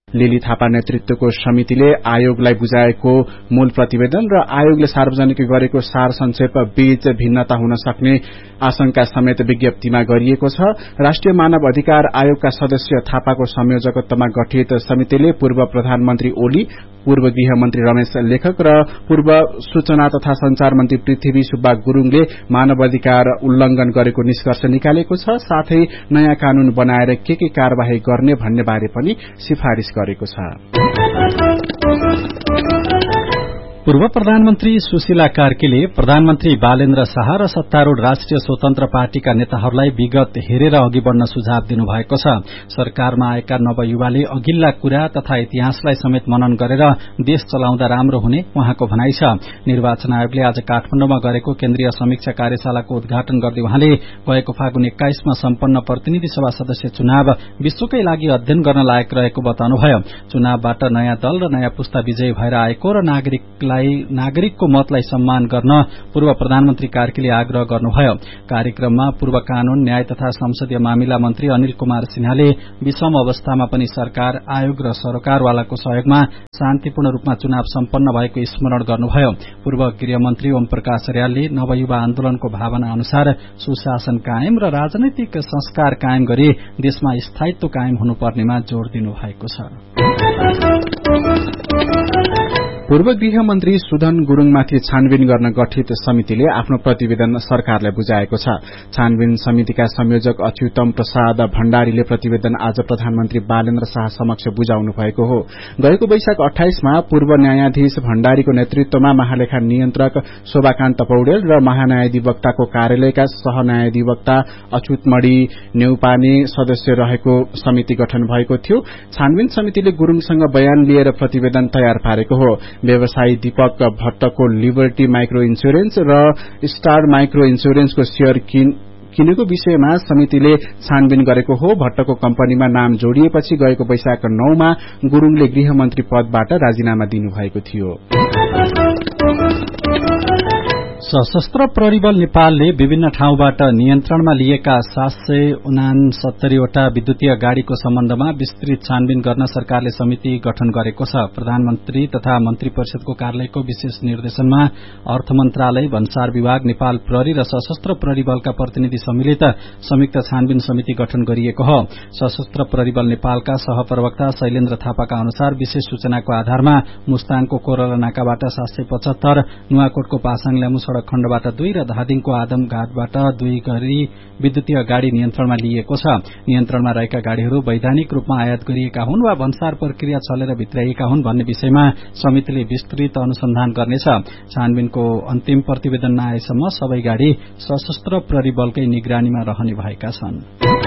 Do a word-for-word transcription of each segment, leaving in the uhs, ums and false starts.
Lily Thapa नेतृत्वको समितिले आयोगलाई बुझाएको मूल प्रतिवेदन र आयोगले सार्वजनिक गरेको सार संक्षेप बीच भिन्नता हुन सक्ने आशंका समेत विज्ञप्तिमा गरिएको छ। राष्ट्रिय मानव अधिकार आयोगका सदस्य थापाको संयोजकत्वमा गठित समितिले पूर्व प्रधानमन्त्री ओली, पूर्व गृहमन्त्री रमेश लेखक र पूर्व सूचना तथा संचार मन्त्री पृथ्वी सुब्बा गुरूङले मानव अधिकार उल्लंघन गरेको निष्कर्ष निकालेको छ। साथै नयाँ कानून बनाएर के के कार्यवाही गर्ने भन्ने बारे पनि सिफारिश गरेको छ। पूर्व प्रधानमन्त्री सुशीला कार्कीले प्रधानमन्त्री बालेन्द्र शाह र सत्तारूढ़ राष्ट्रिय स्वतन्त्र पार्टीका नेताहरूलाई विगत हेरेर अघि बढ़न सुझाव दिनुभएको छ। सरकारमा आएका नवयुवाले अघिल्ला कुरा तथा इतिहासलाई समेत मनन गरेर देश चलाउँदा राम्रो हुने उहाँको भनाइ छ। निर्वाचन आयोगले आज काठमाडौँमा गरेको केन्द्रीय समीक्षा कार्यशालाको उद्घाटन गर्दै उहाँले गएको फागुन एक्काइसमा सम्पन्न प्रतिनिधि सभा सदस्य चुनाव विश्वकै लागि अध्ययन गर्न लायक रहेको बताउनुभयो। चुनावबाट नयाँ दल र नयाँ पुस्ता विजयी भएर आएको र नागरिकलाई नागरिकको मतलाई सम्मान गर्न पूर्व प्रधानमन्त्री कार्कीले आग्रह गर्नुभयो। कार्यक्रममा पूर्व कानून, न्याय तथा संसदीय मामिला मन्त्री अनिल कुमार सिन्हाले विषम अवस्थामा पनि सरकार, आयोग र सरकारवालाको सहयोगमा शान्तिपूर्ण रूपमा चुनाव सम्पन्न भएको स्मरण गर्नुभयो। पूर्व गृहमन्त्री ओम प्रकाश अर्यालले नवयुवा आन्दोलनको भावना अनुसार सुशासन कायम र राजनैतिक संस्कार कायम गरी देशमा स्थायित्व कायम हुनुपर्नेमा जोड़ दिनुभएको छ। पूर्व गृहमन्त्री सुधन गुरूङमाथि छानबिन गर्न गठित समितिले आफ्नो प्रतिवेदन सरकारलाई बुझाएको छ। छानबिन समितिका संयोजक अच्युतम प्रसाद भण्डारीले प्रतिवेदन आज प्रधानमन्त्री बालेन्द्र शाह समक्ष बुझाउनु भएको हो। गएको वैशाख अठाइसमा पूर्व न्यायाधीश भण्डारीको नेतृत्वमा महालेखा नियन्त्रक शोभाकान्त पौडेल र महान्यायाधिवक्ताको कार्यालयका सहन्यायाधिवक्ता अच्युतमणि नेउपाने सदस्य रहेको समिति गठन भएको थियो। छानबिन समितिले गुरूङसँग बयान लिएर प्रतिवेदन तयार पारेको हो। व्यवसायी दीपक भट्टको लिबर्टी माइक्रो इन्स्योरेन्स र स्टार माइक्रो इन्स्योरेन्सको शेयर किनेको विषयमा समितिले छानबिन गरेको हो। भट्टको कम्पनीमा नाम जोडिएपछि गएको वैशाख नौमा गुरूङले गृहमन्त्री पदबाट राजीनामा दिनुभएको थियो। सशस्त्र प्रहरी बल नेपालले विभिन्न ठाउँबाट नियन्त्रणमा लिएका सात सय उनासत्तरीवटा विद्युतीय गाड़ीको सम्बन्धमा विस्तृत छानबिन गर्न सरकारले समिति गठन गरेको छ। प्रधानमन्त्री तथा मन्त्री परिषदको कार्यालयको विशेष निर्देशनमा अर्थ मन्त्रालय, भन्सार विभाग, नेपाल प्रहरी र सशस्त्र प्रहरी बलका प्रतिनिधि सम्मिलित संयुक्त छानबिन समिति गठन गरिएको हो। सशस्त्र प्रहरी बल नेपालका सहप्रवक्ता शैलेन्द्र थापाका अनुसार विशेष सूचनाको आधारमा मुस्ताङको कोरला नाकाबाट सात सय पचहत्तर, नुवाकोटको पासाङ ल्यामु सड़क खण्डबाट दुई र धादिङको आदमघाटबाट दुई गरी विद्युतीय गाड़ी नियन्त्रणमा लिइएको छ। नियन्त्रणमा रहेका गाड़ीहरू वैधानिक रूपमा आयात गरिएका हुन् वा भन्सार प्रक्रिया चलेर भित्राइएका हुन् भन्ने विषयमा समितिले विस्तृत अनुसन्धान गर्नेछ। छानबिनको अन्तिम प्रतिवेदन नआएसम्म सबै गाड़ी सशस्त्र प्रहरी बलकै निगरानीमा रहने भएका छन्।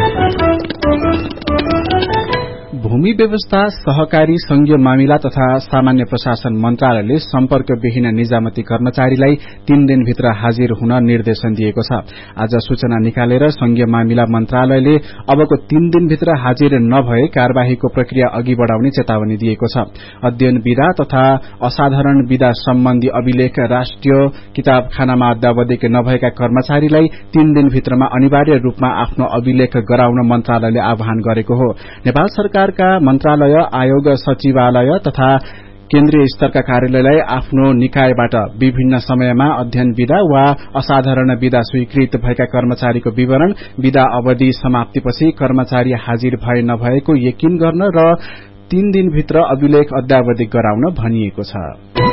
भूमि व्यवस्था, सहकारी, संघीय मामिला तथा सामान्य प्रशासन मन्त्रालयले सम्पर्कविहीन निजामती कर्मचारीलाई तीन दिनभित्र हाजिर हुन निर्देशन दिएको छ। आज सूचना निकालेर संघीय मामिला मन्त्रालयले अबको तीन दिनभित्र हाजिर नभए कार्यवाहीको प्रक्रिया अघि बढ़ाउने चेतावनी दिएको छ। अध्ययन विधा तथा असाधारण विधा सम्बन्धी अभिलेख राष्ट्रिय किताबखानामा अद्यावधिक नभएका कर्मचारीलाई तीन दिनभित्रमा अनिवार्य रूपमा आफ्नो अभिलेख गराउन मन्त्रालयले आह्वान गरेको हो। नेपाल सरकार मन्त्रालय, आयोग, सचिवालय तथा केन्द्रीय स्तरका कार्यालयलाई आफ्नो निकायबाट विभिन्न समयमा अध्ययन विधा वा असाधारण विधा स्वीकृत भएका कर्मचारीको विवरण, विधा अवधि समाप्तिपछि कर्मचारी हाजिर भए नभएको यकिन गर्न र तीन दिनभित्र अभिलेख अद्यावधिक गराउन भनिएको छ।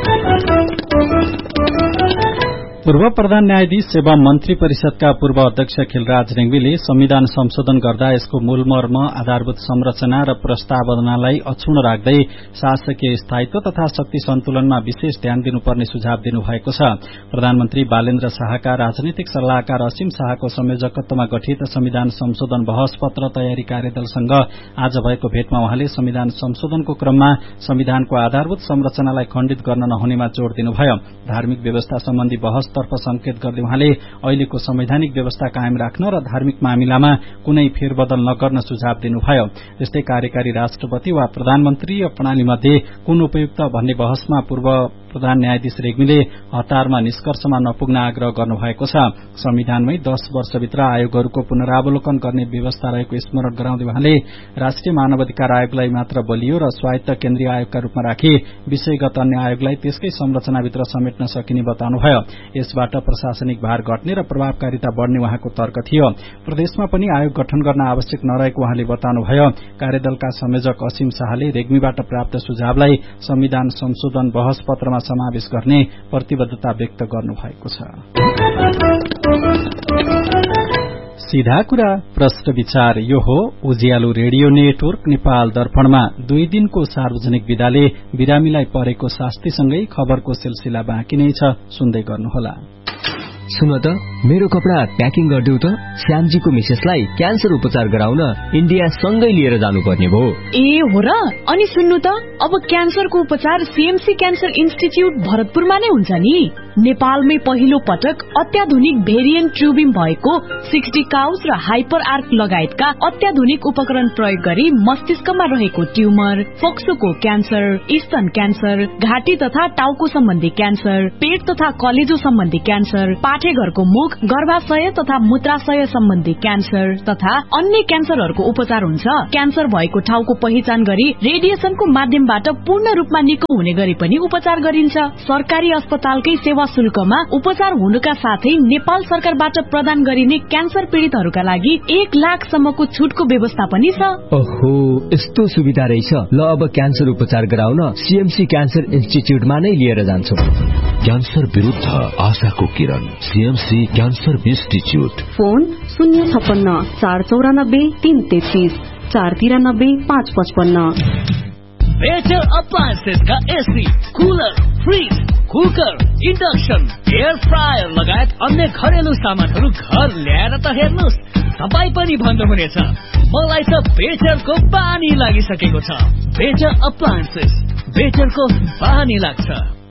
पूर्व प्रधान न्यायाधीश एवं मन्त्री परिषदका पूर्व अध्यक्ष खिलराज रेग्मीले संविधान संशोधन गर्दा यसको मूलमर्म, आधारभूत संरचना र प्रस्तावनालाई अक्षुण्ण राख्दै शासकीय स्थायित्व तथा शक्ति सन्तुलनमा विशेष ध्यान दिनुपर्ने सुझाव दिनुभएको छ। प्रधानमन्त्री बालेन्द्र शाहका राजनीतिक सल्लाहकार असीम शाहको संयोजकत्वमा गठित संविधान संशोधन बहस पत्र तयारी कार्यदलसँग आज भएको भेटमा उहाँले संविधान संशोधनको क्रममा संविधानको आधारभूत संरचनालाई खण्डित गर्न नहुनेमा जोड़ दिनुभयो। धार्मिक व्यवस्था सम्बन्धी बहस तर्फ संकेत गर्दै उहाँले अहिलेको संवैधानिक व्यवस्था कायम राख्न र धार्मिक मामिलामा कुनै फेरबदल नगर्न सुझाव दिनुभयो। त्यस्तै कार्यकारी राष्ट्रपति वा प्रधानमन्त्री प्रणाली मध्ये कुन उपयुक्त भन्ने बहसमा पूर्व प्रधान न्यायाधीश रेग्मीले हतारमा निष्कर्षमा नपुग्न आग्रह गर्नुभएको छ। संविधानमै दश वर्षभित्र आयोगहरूको पुनरावलोकन गर्ने व्यवस्था रहेको स्मरण गराउँदै उहाँले राष्ट्रिय मानवाधिकार आयोगलाई मात्र बलियो र स्वायत्त केन्द्रीय आयोगका रूपमा राखी विषयगत अन्य आयोगलाई त्यसकै संरचनाभित्र समेट्न सकिने बताउनुभयो। यसबाट प्रशासनिक भार घट्ने र प्रभावकारिता बढ़ने उहाँको तर्क थियो। प्रदेशमा पनि आयोग गठन गर्न आवश्यक नरहेको उहाँले बताउनुभयो। कार्यदलका संयोजक असीम शाहले रेग्मीबाट प्राप्त सुझावलाई संविधान संशोधन बहस पत्रमा समावेश गर्ने प्रतिबद्धता व्यक्त गर्नुभएको छ। सीधा कुरा प्रश्न विचार यो हो उज्यालो रेडियो नेटवर्क नेपाल दर्पणमा दुई दिनको सार्वजनिक विदाले बिरामीलाई परेको शास्तिसँगै खबरको सिलसिला बाँकी नै छ, सुन्दै गर्नुहोला। सुन त मेरो कपडा प्याकिङ गरिदेऊ त, श्यामजीको मिसेसलाई क्यान्सर उपचार गराउन इन्डिया सँगै लिएर जानुपर्ने भयो। ए हो र? अनि सुन्नु त, अब क्यान्सरको उपचार सीएमसी क्यान्सर इन्स्टिच्युट भरतपुरमा नै हुन्छ नि। नेपालमै पहिलो पटक अत्याधुनिक भेरिएन्ट ट्युबिङ भएको सिक्सटी काउज र हाइपर आर्क लगायतका अत्याधुनिक उपकरण प्रयोग गरी मस्तिष्कमा रहेको ट्युमर, फोक्सोको क्यान्सर, स्तन क्यान्सर, घाँटी तथा टाउको सम्बन्धी क्यान्सर, पेट तथा कलेजो सम्बन्धी क्यान्सर, पाठेघरको मुख, गर्भाशय तथा मूत्राशय सम्बन्धी क्यान्सर तथा अन्य क्यान्सरहरूको उपचार हुन्छ। क्यान्सर भएको ठाउँको पहिचान गरी रेडिएसनको माध्यमबाट पूर्ण रूपमा निको हुने गरी पनि उपचार गरिन्छ। सरकारी अस्पतालकै सेवा शुल्कमा उपचार हुनुका साथै नेपाल सरकारबाट प्रदान गरिने क्यान्सर पीड़ितहरूका लागि एक लाख सम्मको छुटको व्यवस्था पनि छ। ओहो, यस्तो सुविधा रहेछ। ल अब क्यान्सर उपचार गराउन सीएमसी क्यान्सर इन्स्टिच्युटमा नै लिएर जान्छु। क्यान्सर विरुद्ध आशाको किरण, सीएमसी क्यान्सर इन्स्टिच्युट। फोन शून्य छप्पन्न चार चौरानब्बे तीन तेत्तीस चार तिरानब्बे पाँच पचपन्न। बेटर अप्लायन्सेस का AC, cooler, fridge, cooker, induction, air fryer लगायत अन्य घरेलु सामानहरू घर ल्याएर त हेर्नुहोस्, तपाईँ पनि भन्नुहुनेछ मलाई त बेटरको बानी लागिसकेको छ। बेटर अप्लायन्सेस, बेटरको बानी लाग्छ।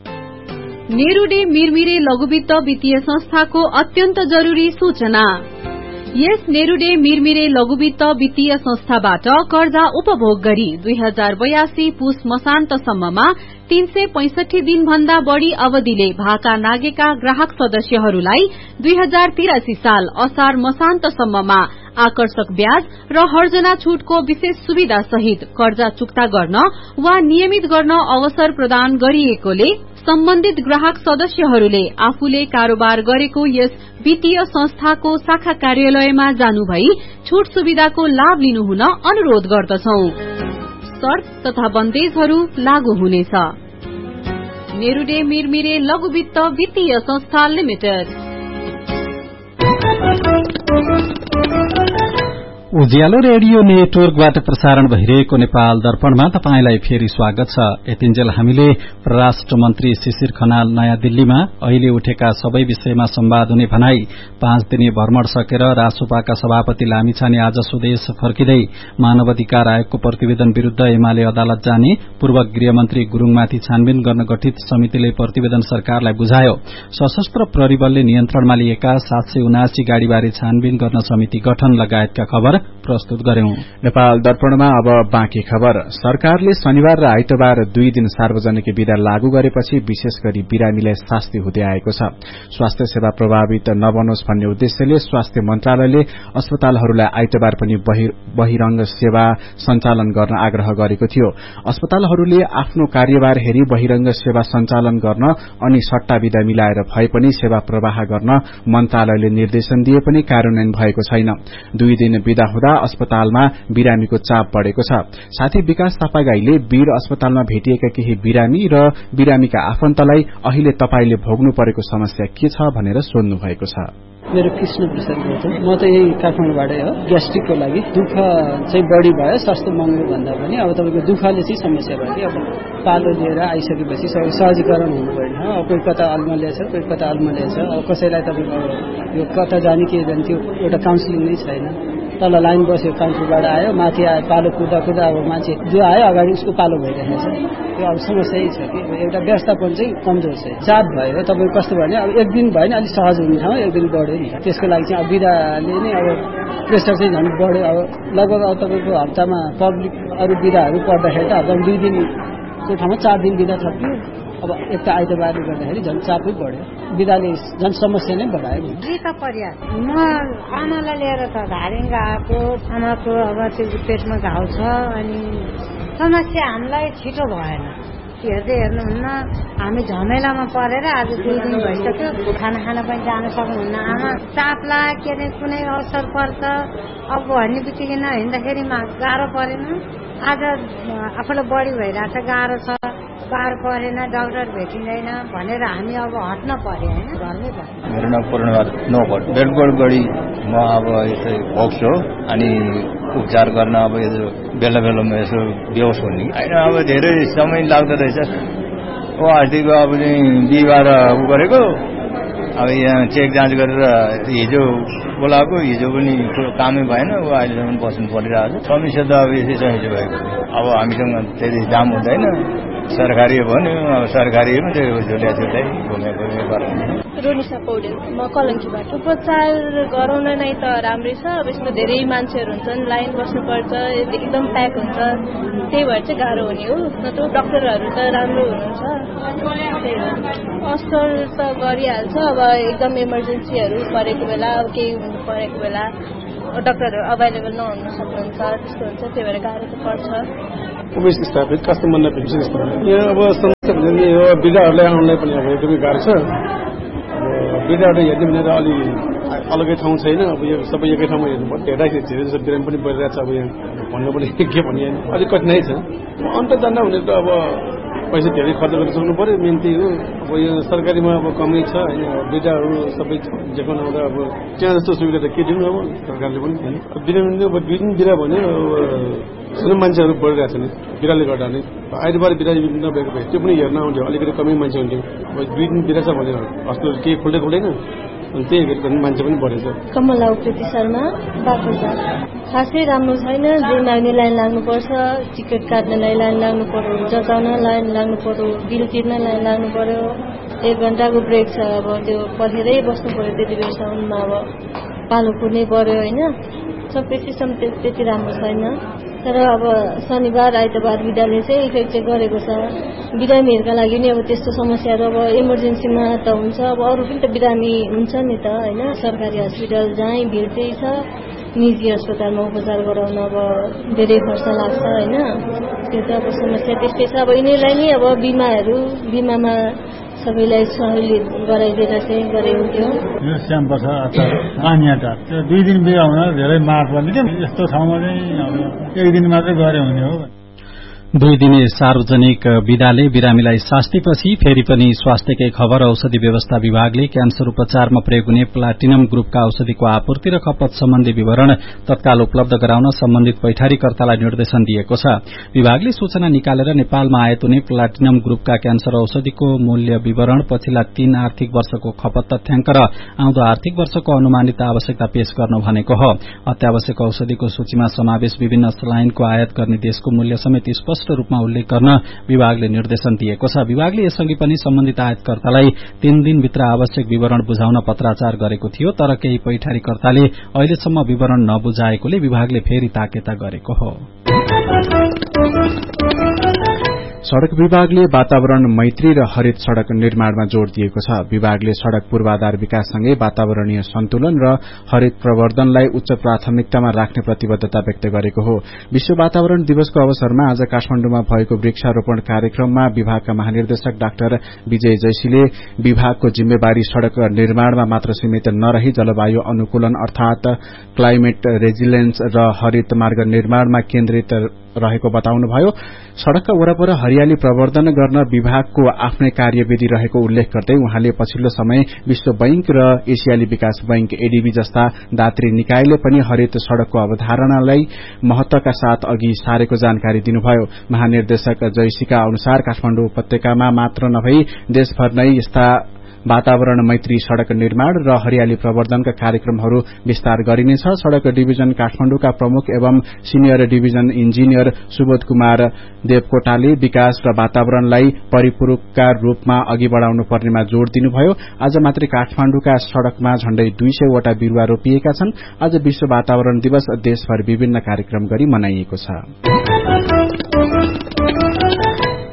नेरुडे मिरमिरे लघुवित्त वित्तीय संस्थाको अत्यन्त जरुरी सूचना। यस नेरुडे मिरमिरे लघुवित्त वित्तीय संस्थाबाट कर्जा उपभोग गरी दुई हजार बयासी पुष मसान्तसम्ममा तीन सय पैंसठी दिन भन्दा बढ़ी अवधिले भाका नागेका ग्राहक सदस्यहरूलाई दुई हजार तिरासी साल असार मसान्तसम्ममा आकर्षक ब्याज र हर्जना छूटको विशेष सुविधा सहित कर्जा चुक्ता गर्न वा नियमित गर्न अवसर प्रदान गरिएकोले सम्बन्धित ग्राहक सदस्यहरूले आफूले कारोबार गरेको यस वित्तीय संस्थाको शाखा कार्यालयमा जानु भई छूट सुविधाको लाभ लिनुहुन अनुरोध गर्दछौ। शर्त तथा बन्देजहरू लागू हुनेछ। नेरुडे मिरमिरे लघुवित्त वित्तीय संस्था लिमिटेड। उज्यालो रेडियो नेटवर्कबाट प्रसारण भइरहेको नेपाल दर्पणमा तपाईंलाई फेरि स्वागत छ। यतिन्जेल हामीले परराष्ट्र मन्त्री शिशिर खनाल नयाँ दिल्लीमा अहिले उठेका सबै विषयमा संवाद हुने भनाई, पाँच दिने भ्रमण सकेर रासोपाका सभापति लामिछाने आज स्वदेश फर्किँदै मानवाधिकार आयोगको प्रतिवेदन विरूद्ध एमाले अदालत जाने, पूर्व गृहमन्त्री गुरूङमाथि छानबिन गर्न गठित समितिले प्रतिवेदन सरकारलाई बुझायो, सशस्त्र प्रहरी बलले नियन्त्रणमा लिएका सात सय उनासी गाड़ीबारे छानबिन गर्न समिति गठन लगायतका खबर प्रस्तुत गर्यौं। नेपाल दर्पणमा अब बाँकी खबर। सरकारले शनिबार र आइतबार दुई दिन सार्वजनिक विदा लागू गरेपछि विशेष गरी बिरामीलाई शास्ति हुँदै आएको छ। स्वास्थ्य सेवा प्रभावित नबनोस् भन्ने उद्देश्यले स्वास्थ्य मन्त्रालयले अस्पतालहरूलाई आइतबार पनि बहिरंग सेवा सञ्चालन गर्न आग्रह गरेको थियो। अस्पतालहरूले आफ्नो कार्यभार हेरी बहिरंग सेवा सञ्चालन गर्न अनि सट्टा विदा मिलाएर भए पनि सेवा प्रवाह गर्न मन्त्रालयले निर्देशन दिए पनि कार्यान्वयन भएको छैन। दुई दिन विदा हुँदा अस्पतालमा बिरामीको चाप बढ़ेको छ। साथै विकास थापागाईले वीर अस्पतालमा भेटिएका केही बिरामी र बिरामीका आफन्तलाई अहिले तपाईले भोग्नु परेको समस्या के छ भनेर सोध्नु भएको छ। मेरो कृष्ण प्रसाद गौतम, म त यही काठमाडौँबाटै हो। ग्यास्ट्रिकको लागि दुःख चाहिँ बढ़ी भयो, सस्तो महँगो भन्दा पनि अब तपाईँको दुःखले चाहिँ समस्या भयो कि अब पालो लिएर आइसकेपछि सबै सहजीकरण हुनु पर्ने हो। कोही कता अल्मा ल्याएछ, कोही कता अल्मा ल्याएछ। अब कसैलाई तपाईँको यो कता जाने के जाने त्यो एउटा काउन्सिलिङ नै छैन। तल लाइन बस्यो, काउन्सिलबाट आयो, माथि आयो, पालो कुदा कुदा अब मान्छे जो आयो अगाडि उसको पालो भइरहेको छ। त्यो अब समस्या यही छ कि एउटा व्यवस्थापन चाहिँ कमजोर छ। चाप भयो तपाईँ कस्तो भने अब एक दिन भयो नि अलिक सहज हुने ठाउँ एक दिन बढ्यो नि। त्यसको लागि चाहिँ अब बिदाले नै अब प्रेसर चाहिँ झन् बढ्यो। अब लगभग अब तपाईँको हप्तामा पब्लिक अरू बिदाहरू पर्दाखेरि त हप्तामा दुई दिनको ठाउँमा चार दिन बिदा थप्यो। अब एक त आइतबारले गर्दाखेरि झन् चापै बढ्यो, बिदाले झन् समस्या नै बढायो। गीता परिया म आमालाई लिएर त धारिङ गएको, आमाको अब त्यो पेटमा घाउ छ अनि समस्या हामीलाई छिटो भएन। हेर्दै हेर्नुहुन्न हामी झमेलामा परेर आज दुई दिन भइसक्यो, खाना खाना पनि जान सक्नुहुन्न। आमा चाप्ला के अरे कुनै अवसर पर्छ अब भन्ने बित्तिकै नहिँड्दाखेरि गाह्रो परेन। आज आफूलाई बढी भइरहेछ, गाह्रो छ, गाह्रो परेन, डाक्टर भेटिँदैन भनेर हामी अब हट्न पर्यो होइन, घरमै बस्नु। मेरो नाम पूर्णबहादुर नौपट बेलगढ गढी। म अब यसो भोक्स हो अनि उपचार गर्न अब यो बेला बेलामा यसो बेहोस हुने होइन। अब धेरै समय लाग्दो रहेछ। ओ अस्तिको अब चाहिँ बिहिबार उ गरेको, अब यहाँ चेक जाँच गरेर हिजो बोलाएको, हिजो पनि कामै भएन। ऊ अहिलेसम्म बस्नु परिरहेको छ। समस्या त अब यसै समस्या भएको। अब हामीसँग त्यति दाम हुँदैन, सरकारी भन्यो अब सरकारीमा चाहिँ झुल्या झुल्याइ घुमेको गर्नु। रोनिसा पौडेल, म कलङ्कीबाट। उपचार गराउन नै त राम्रै छ, अब यसमा धेरै मान्छेहरू हुन्छन्, लाइन बस्नुपर्छ, एकदम प्याक हुन्छ, त्यही भएर चाहिँ गाह्रो हुने हो। नत्र डक्टरहरू त राम्रो हुनुहुन्छ, असर त गरिहाल्छ। अब एकदम इमर्जेन्सीहरू परेको बेला, अब केही हुनु परेको बेला डक्टरहरू अभाइलेबल नहुन सक्नुहुन्छ, त्यस्तो हुन्छ, त्यही भएर गाह्रो त पर्छ। उमेश स्थापित कास्टमरलाई पेन्सन स्थापित यहाँ अब समस्या भने यो बिदाहरूलाई आउनलाई पनि अब एकदमै गाह्रो छ। अब बिदाहरूलाई हेर्ने भनेर अलि अलग्गै ठाउँ छैन। अब यो सबै एकै ठाउँमा हेर्नु हेर्दाखेरि धेरै जस्तो बिरामी पनि परिरहेको छ। अब यहाँ भन्नु पनि के भन्ने अलिक कठिनाइ छ। अन्त जान्दा भने त अब पैसा धेरै खर्च गर्न सक्नु पर्यो, मेन त्यही हो। अब यो सरकारीमा अब कमै छ होइन, बिदाहरू सबै जेकोन आउँदा अब त्यहाँ जस्तो सुविधा त के दिनु अब सरकारले पनि छैन। बिरामी अब दुई दिन बिरा भन्यो सानो मान्छेहरू बढिरहेको छ नि बिराले गर्दा नै। आइतबार बिरा नभएको भए त्यो पनि हेर्न आउँथ्यो, अलिकति कमै मान्छे हुन्थ्यो। अब दुई दिन बिरा छ भने हस्पिटल केही खुल्दै खुल्दैन, अनि त्यही हेर्दा मान्छे पनि बढेछ। कमला उप्रेती शर्मा, बागबजार। खासै राम्रो छैन, जे माग्ने लाइन लाग्नुपर्छ, टिकट काट्नलाई लाइन लाग्नु पर्यो, जचाउन लाइन लाग्नु पर्यो, बिल तिर्न लाइन लाग्नु पर्यो। एक घन्टाको ब्रेक छ, अब त्यो पढेरै बस्नु पर्यो। त्यति बेलासम्ममा अब पालो कुर्नै पर्यो होइन। सबै सिस्टम त्यति राम्रो छैन। तर अब शनिबार आइतबार बिदाले चाहिँ इफेक्ट चाहिँ गरेको छ। बिरामीहरूका लागि नि अब त्यस्तो समस्याहरू अब इमर्जेन्सीमा त हुन्छ, अब अरू पनि त बिरामी हुन्छ नि त होइन। सरकारी हस्पिटल जहीँ भिड त्यही छ, निजी अस्पतालमा उपचार गराउन अब धेरै खर्च लाग्छ होइन। त्यो त अब समस्या त्यस्तै छ। अब यिनीहरूलाई नि अब बिमाहरू बिमामा सबैलाई सहुलियत गराइदिएर चाहिँ गरे हुन्थ्यो। यो स्याम्पो छ अचार पानीटा त्यो दुई दिन बिहा हुन धेरै मार पर्ने क्या। यस्तो ठाउँमा चाहिँ अब एक दिन मात्रै गरे हुने हो। दुई दिने सार्वजनिक विदाले बिरामीलाई शास्तिपछि फेरि पनि स्वास्थ्यकै खबर। औषधि व्यवस्था विभागले क्यान्सर उपचारमा प्रयोग हुने प्लाटिनम ग्रुपका औषधिको आपूर्ति र खपत सम्बन्धी विवरण तत्काल उपलब्ध गराउन सम्बन्धित पैठारीकर्तालाई निर्देशन दिएको छ। विभागले सूचना निकालेर नेपालमा आयात हुने प्लाटिनम ग्रुपका क्यान्सर औषधिको मूल्य विवरण, पछिल्ला तीन आर्थिक वर्षको खपत तथ्याङ्क र आउँदो आर्थिक वर्षको अनुमानित आवश्यकता पेश गर्न भनेको हो। अत्यावश्यक औषधिको सूचीमा समावेश विभिन्न सलाइनको आयात गर्ने देशको मूल्य समेत स्पष्ट रूपमा उल्लेख गर्न विभागले निर्देशन दिएको छ। विभागले यसअघि पनि सम्बन्धित आयातकर्तालाई तीन दिनभित्र आवश्यक विवरण बुझाउन पत्राचार गरेको थियो, तर केही पैठारीकर्ताले अहिलेसम्म विवरण नबुझाएकोले विभागले फेरि ताकेता गरेको हो। सड़क विभागले वातावरण मैत्री र हरित सड़क निर्माणमा जोड़ दिएको छ। विभागले सड़क पूर्वाधार विकाससँगै वातावरणीय सन्तुलन र हरित प्रवर्धनलाई उच्च प्राथमिकतामा राख्ने प्रतिबद्धता व्यक्त गरेको हो। विश्व वातावरण दिवसको अवसरमा आज काठमाडौँमा भएको वृक्षारोपण कार्यक्रममा विभागका महानिर्देशक डाक्टर विजय जैसीले विभागको जिम्मेवारी सड़क निर्माणमा मात्र सीमित नरही जलवायु अनुकूलन अर्थात क्लाइमेट रेजिलेन्स र हरित मार्ग निर्माणमा केन्द्रित रहेको बताउनुभयो। सड़कका वरपर हरियाली प्रवर्धन गर्न विभागको आफ्नै कार्यविधि रहेको उल्लेख गर्दै उहाँले पछिल्लो समय विश्व बैंक र एसियाली विकास बैंक एडीबी जस्ता दात्री निकायले पनि हरित सड़कको अवधारणालाई महत्वका साथ अघि सारेको जानकारी दिनुभयो। महानिर्देशक जैसीका अनुसार काठमाडौँ उपत्यकामा मात्र नभई देशभर नै यस्ता वातावरण मैत्री सड़क निर्माण र हरियाली प्रवर्धनका कार्यक्रमहरू विस्तार गरिनेछ। सड़क डिभिजन काठमाडौँका प्रमुख एवं senior division engineer Subodh Kumar देवकोटाले विकास र वातावरणलाई परिपूरकका रूपमा अघि बढ़ाउनु पर्नेमा जोड़ दिनुभयो। आज मात्रै काठमाडौँका सड़कमा झण्डै दुई सय वटा बिरूवा रोपिएका छन्। आज विश्व वातावरण दिवस देशभर विभिन्न कार्यक्रम गरी मनाइएको छ।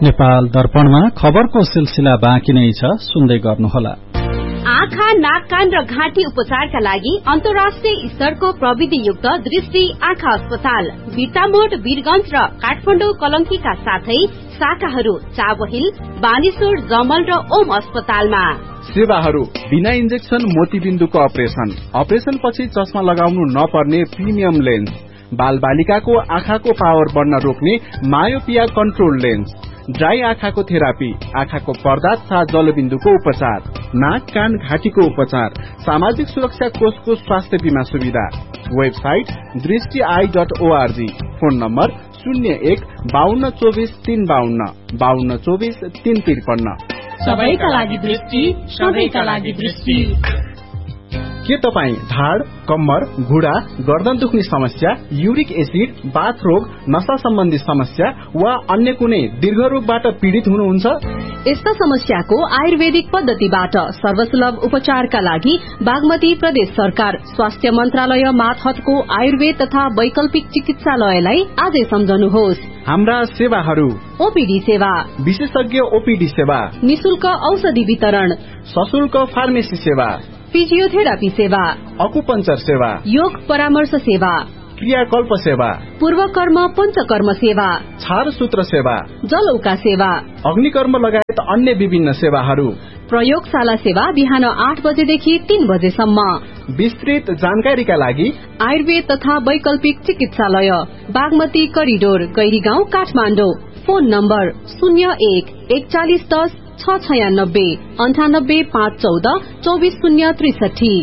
नेपाल दर्पणमा खबरको सिलसिला बाँकी नै छ, सुन्दै गर्नुहोला। आँखा, नाक, कान र घाँटी उपचारका लागि अन्तर्राष्ट्रिय स्तरको प्रविधियुक्त दृष्टि आँखा अस्पताल बिर्तामोड, वीरगंज र काठमाडौँ कलंकीका साथै शाखाहरू चाबहिल, बानेश्वर, जमल र ओम अस्पतालमा। सेवाहरू बिना इन्जेक्सन मोतीबिन्दुको अपरेशन, अपरेशन पछि चस्मा लगाउनु नपर्ने प्रिमियम लेन्स, बाल बालिकाको आँखाको पावर बढ्न रोक्ने मायोपिया कन्ट्रोल लेन्स, ड्राई आँखाको थेरापी, आँखाको पर्दा तथा जलबिन्दुको उपचार, नाक, कान, घाँटीको उपचार, सामाजिक सुरक्षा कोषको स्वास्थ्य बीमा सुविधा। वेबसाइट दृष्टि I dot ORG. Phone number शून्य एक बाहन्न चौबिस तीन बाहन्न बाहन्न चौबिस तीन त्रिपन्न। सबैका लागि दृष्टि, सबैका लागि दृष्टि। के तपाईँ ढाड, कम्मर, घुँडा, गर्दन दुख्ने समस्या, युरिक एसिड, बाथ रोग, नशा सम्बन्धी समस्या वा अन्य कुनै दीर्घ रोगबाट पीड़ित हुनुहुन्छ? यस्ता समस्याको आयुर्वेदिक पद्धतिबाट सर्वसुलभ उपचारका लागि बागमती प्रदेश सरकार स्वास्थ्य मन्त्रालय मातहतको आयुर्वेद तथा वैकल्पिक चिकित्सालयलाई आजै सम्झनुहोस्। हाम्रा सेवाहरू: ओपीडी सेवा, विशेषज्ञ ओपीडी सेवा, निशुल्क औषधि वितरण, सशुल्क फार्मेसी सेवा, फिजियोथेरापी सेवा, अकुपञ्चर सेवा, योग परामर्श सेवा, क्रियाकल्प सेवा, पूर्वकर्म पञ्चकर्म सेवा, छार सूत्र सेवा, जलौका सेवा, अग्निकर्म लगायत अन्य विभिन्न सेवाहरू। प्रयोगशाला सेवा बिहान आठ बजेदेखि तीन बजेसम्म। विस्तृत जानकारीका लागि आयुर्वेद तथा वैकल्पिक चिकित्सालय Bagmati corridor, Gairigaun, Kathmandu. Phone number शून्य एक एकचालिस दस छ छयानब्बे अन्ठानब्बे पाँच चौध चौबिस शून्य त्रिसठी।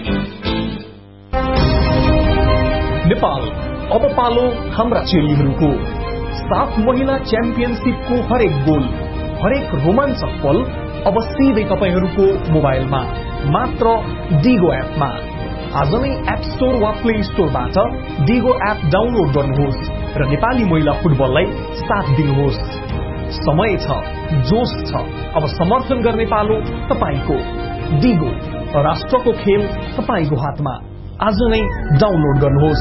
नेपाल अब पालो हाम्रा चेलीहरूको। साफ महिला च्याम्पियनशिपको हरेक गोल, हरेक रोमाञ्चक पल अब सिधै तपाईहरूको मोबाइलमा मात्र डिगो एपमा। आज नै एप स्टोर वा प्ले स्टोरबाट डिगो एप डाउनलोड गर्नुहोस् र नेपाली महिला फुटबललाई साथ दिनुहोस्। समय छ, जोश छ, अब समर्थन गर्ने पालो तपाईको। डिगो, राष्ट्रको खेल तपाईको हातमा। आज नै डाउनलोड गर्नुहोस्।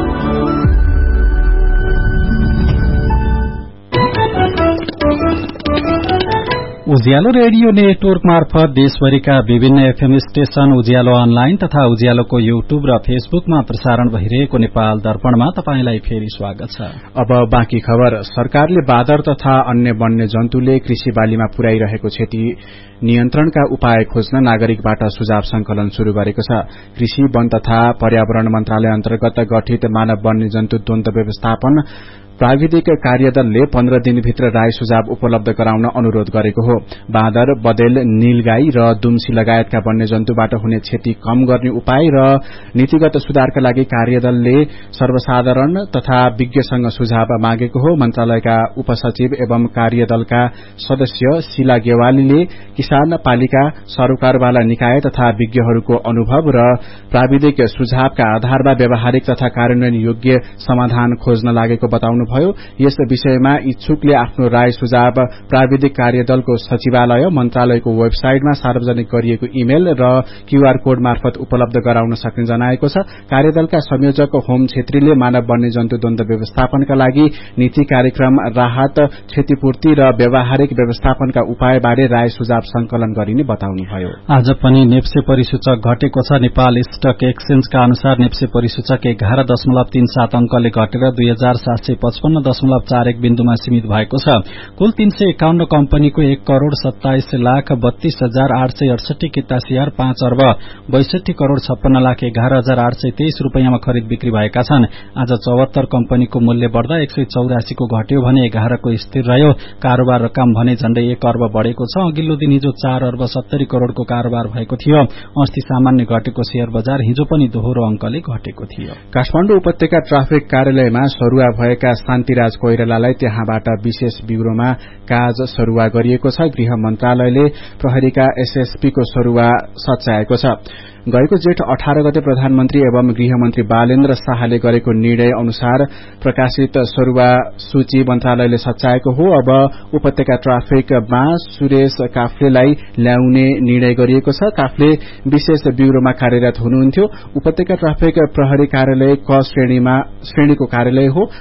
उज्यालो रेडियो नेटवर्क मार्फत देशभरिका विभिन्न एफएम स्टेशन, उज्यालो अनलाइन तथा उज्यालोको युट्युब र फेसबुकमा प्रसारण भइरहेको नेपाल दर्पणमा तपाईंलाई फेरि स्वागत छ। अब बाँकी खबर। सरकारले बाँदर तथा अन्य वन्य जन्तुले कृषि बालीमा पुर्याइरहेको क्षति नियन्त्रणका उपाय खोज्न नागरिकबाट सुझाव संकलन शुरू गरेको छ। कृषि, वन तथा पर्यावरण मन्त्रालय अन्तर्गत गठित मानव वन्य जन्तु द्वन्द व्यवस्थापन प्राविधिक कार्यदलले पन्ध्र दिनभित्र राय सुझाव उपलब्ध गराउन अनुरोध गरेको हो। बाँदर, बदेल, नीलगाई र दुम्सी लगायतका वन्यजन्तुबाट हुने क्षति कम गर्ने उपाय र नीतिगत सुधारका लागि कार्यदलले सर्वसाधारण तथा विज्ञसँग सुझाव मागेको हो। मन्त्रालयका उपसचिव एवं कार्यदलका सदस्य शीला गेवालीले किसान पालिका, सरोकारवाला निकाय तथा विज्ञहरूको अनुभव र प्राविधिक सुझावका आधारमा व्यावहारिक तथा कार्यान्वयन योग्य समाधान खोज्न लागेको बताउनु भयो। यस विषयमा इच्छुकले आफ्नो राय सुझाव प्राविधिक कार्यदलको सचिवालय, मन्त्रालयको वेबसाइटमा सार्वजनिक गरिएको इमेल र क्यूआर कोड मार्फत उपलब्ध गराउन सक्ने जनाएको छ। कार्यदलका संयोजक होम छेत्रीले मानव वन्यजन्तु द्वन्द व्यवस्थापनका लागि नीति, कार्यक्रम, राहत, क्षतिपूर्ति र व्यावहारिक व्यवस्थापनका उपायबारे राय सुझाव संकलन गरिने बताउनुभयो। आज पनि नेप्से परिसूचक घटेको छ। नेपाल स्टक एक्सचेन्जका अनुसार नेप्से परिसूचक एघार दशमलव तीन सात अंकले घटेर दुई हजार सात सय पचपन्न दशमलव चार एक बिन्दुमा सीमित भएको छ। कुल तीन सय एकाउन्न कम्पनीको एक करोड़ सत्ताइस लाख बत्तीस हजार आठ सय अडसठी किता शेयर पाँच अर्ब बैसठी करोड़ छप्पन्न लाख एघार हजार आठ सय तेइस रूपियाँमा खरिद बिक्री भएका छन्। आज चौहत्तर कम्पनीको मूल्य बढ़दा एक सय चौरासीको घट्यो भने एघारको स्थिर रह्यो। कारोबार रकम भने झण्डै एक अर्ब बढ़ेको छ। अघिल्लो दिन हिजो चार अर्ब सत्तरी करोड़को कारोबार भएको थियो। अस्ति सामान्य घटेको शेयर बजार हिजो पनि दोहोरो अंकले घटेको थियो। काठमाडौँ उपत्यका ट्राफिक कार्यालयमा सरुवा भएका शान्तिराज कोइरालालाई त्यहाँबाट विशेष ब्यूरोमा काज सरुवा गरिएको छ। गृह मन्त्रालयले प्रहरीका एसएसपीको सरुवा सच्याएको छ। गएको जेठ अठार गते प्रधानमन्त्री एवं गृहमन्त्री बालेन्द्र शाहले गरेको निर्णय अनुसार प्रकाशित सरुवा सूची मन्त्रालयले सच्याएको हो। अब उपत्यका ट्राफिकमा सुरेश काफ्लेलाई ल्याउने निर्णय गरिएको छ। काफ्ले विशेष ब्यूरोमा कार्यरत हुनुहुन्थ्यो। उपत्यका ट्राफिक प्रहरी कार्यालय क श्रेणीमा श्रेणीको कार्यालय हो। मापदण्ड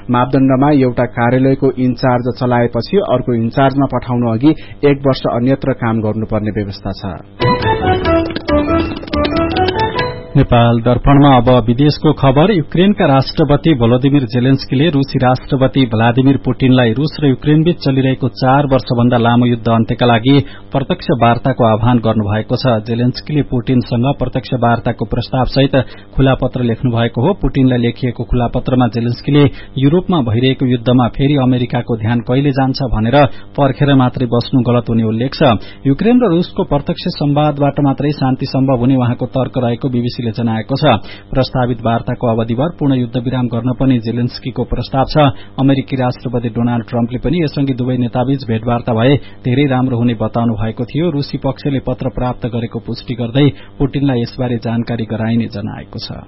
खण्डमा एउटा कार्यालयको इन्चार्ज चलाएपछि अर्को इन्चार्जमा पठाउनु अघि एक वर्ष अन्यत्र काम गर्नुपर्ने व्यवस्था छ। नेपाल दर्पणमा अब विदेशको खबर। युक्रेनका राष्ट्रपति भोलोदिमिर जेलेन्स्कीले रूसी राष्ट्रपति भ्लादिमिर पुटिनलाई रूस र युक्रेनबीच चलिरहेको चार वर्षभन्दा लामो युद्ध अन्त्यका लागि प्रत्यक्ष वार्ताको आह्वान गर्नुभएको छ। जेलेन्स्कीले पुटिनसँग प्रत्यक्ष वार्ताको प्रस्तावसहित खुला पत्र लेख्नु भएको हो। पुटिनलाई लेखिएको खुला पत्रमा जेलेन्स्कीले युरोपमा भइरहेको युद्धमा फेरि अमेरिकाको ध्यान कहिले जान्छ भनेर पर्खेर मात्रै बस्नु गलत हुने उल्लेख छ। युक्रेन र रूसको प्रत्यक्ष संवादबाट मात्रै शान्ति सम्भव हुने उहाँको तर्क रहेको बीबीसीले जनाएको छ। प्रस्तावित वार्ताको अवधिभर पूर्ण युद्धविराम गर्न पनि जेलेन्स्कीको प्रस्ताव छ। अमेरिकी राष्ट्रपति डोनाल्ड ट्रम्पले पनि यसअघि दुवै नेताबीच भेटवार्ता भए धेरै राम्रो हुने बताउनु भएको थियो। रूसी पक्षले पत्र प्राप्त गरेको पुष्टि गर्दै पुटिनलाई यसबारे जानकारी गराइने जनाएको छ।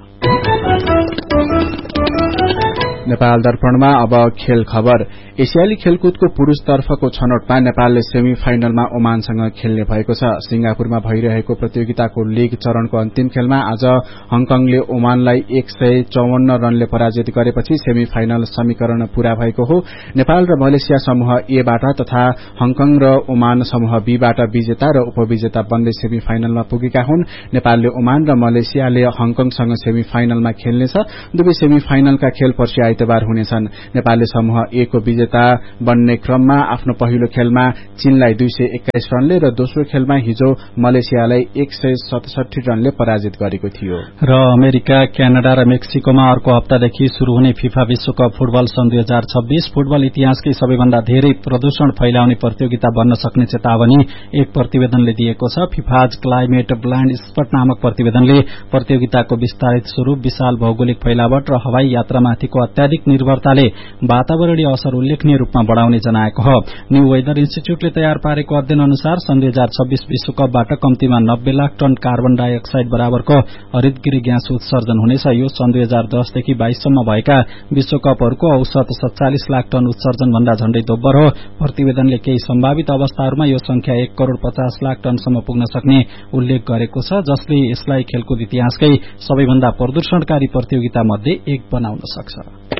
नेपाल दर्पणमा अब खेल खबर। एसियाली खेलकुदको पुरूषतर्फको छनौटमा नेपालले सेमी फाइनलमा ओमानसँग खेल्ने भएको छ। सिंगापुरमा भइरहेको प्रतियोगिताको लीग चरणको अन्तिम खेलमा आज हङकङले ओमानलाई एक सय चौवन्न रनले पराजित गरेपछि सेमी फाइनल समीकरण पूरा भएको हो। नेपाल र मलेसिया समूह एबाट तथा हङकङ र ओमान समूह बीबाट विजेता र उपविजेता बन्दै सेमी फाइनलमा पुगेका हुन्। नेपालले ओमान र मलेसियाले हङकङसँग सेमी फाइनलमा खेल्नेछ। दुवै सेमी फाइनलका खेल पर्सि आइतबार हुनेछन्। नेपालले समूह ए को विजेता बन्ने क्रममा आफ्नो पहिलो खेलमा चीनलाई दुई सय एक्काइस रनले र दोस्रो खेलमा हिजो मलेसियालाई एक सय सतसठी रनले पराजित गरेको थियो। र अमेरिका, क्यानाडा र मेक्सिकोमा अर्को हप्तादेखि शुरू हुने फिफा विश्वकप फुटबल सन् दुई हजार छब्बीस फुटबल इतिहासकै सबैभन्दा धेरै प्रदूषण फैलाउने प्रतियोगिता बन्न सक्ने चेतावनी एक प्रतिवेदनले दिएको छ। फिफाज क्लाइमेट ब्लाइन्ड स्पट नामक प्रतिवेदनले प्रतियोगिताको विस्तारित स्वरूप, विशाल भौगोलिक फैलावट र हवाई यात्रामाथिको अत्याधिक निर्भरताले वातावरणीय असर उल्लेखनीय रूपमा बढ़ाउने जनाएको हो। न्यू वेदर इन्स्टिच्यूटले तयार पारेको अध्ययन अनुसार सन् दुई हजार छब्बीस विश्वकपबाट कम्तीमा नब्बे लाख टन कार्बन डाइअक्साइड बराबरको हरितगृह ग्यास उत्सर्जन हुनेछ। यो सन् दुई हजार दसदेखि बाइससम्म भएका विश्वकपहरूको औसत सत्तालिस लाख टन उत्सर्जन भन्दा झण्डै दोब्बर हो। प्रतिवेदनले केही सम्भावित अवस्थाहरूमा यो संख्या एक करोड़ पचास लाख टनसम्म पुग्न सक्ने उल्लेख गरेको छ, जसले यसलाई खेलकुद इतिहासकै सबैभन्दा प्रदूषणकारी प्रतियोगिता मध्ये एक बनाउन सक्छ।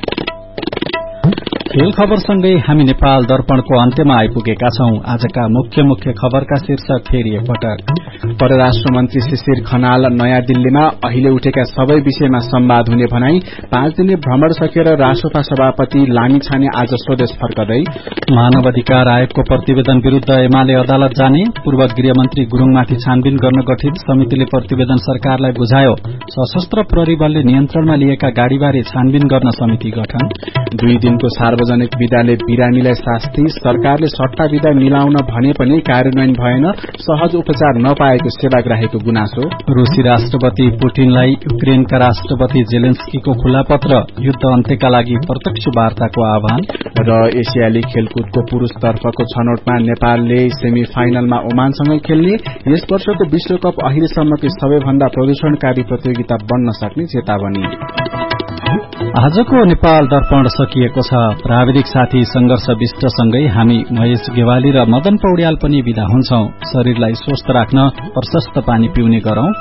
खेल खबरसँगै हामी नेपाल दर्पणको अन्त्यमा आइपुगेका छौं। आजका मुख्य मुख्य खबरका शीर्षक फेरि एकपटक। परराष्ट्र मन्त्री शिशिर खनाल नयाँ दिल्लीमा अहिले उठेका सबै विषयमा संवाद हुने भनाई। पाँच दिने भ्रमण सकेर रासोपा सभापति लामिछाने आज स्वदेश फर्कदै। मानव अधिकार आयोगको प्रतिवेदन विरूद्ध एमाले अदालत जाने। पूर्व गृहमन्त्री गुरूङमाथि छानबिन गर्न गठित समितिले प्रतिवेदन सरकारलाई बुझायो। सशस्त्र प्रहरी बलले नियन्त्रणमा लिएका गाड़ीबारे छानबिन गर्न समिति गठन। दुई दिनको सार्वजनिक विदाले बिरामीलाई शास्ति। सरकारले सट्टा विदा मिलाउन भने पनि कार्यान्वयन भएन। सहज उपचार नपाएको सेवाग्राहीको गुनासो। रूसी राष्ट्रपति पुटिनलाई युक्रेनका राष्ट्रपति जेलेन्स्कीको खुला पत्र। युद्ध अन्त्यका लागि प्रत्यक्ष वार्ताको आह्वान। र एसियाली खेलकुदको पुरूषतर्फको छनौटमा नेपालले सेमी फाइनलमा ओमानसँग खेल्ने। यस वर्षको विश्वकप अहिलेसम्मकै सबैभन्दा प्रदूषणकारी प्रतियोगिता बन्न सक्ने चेतावनी। आजको नेपाल दर्पण सकिएको छ। प्राविधिक साथी संघर्ष विष्टसँगै हामी महेश गेवाली र मदन पौड्याल पनि विदा हुन्छौं। शरीरलाई स्वस्थ राख्न प्रशस्त पानी पिउने गरौं।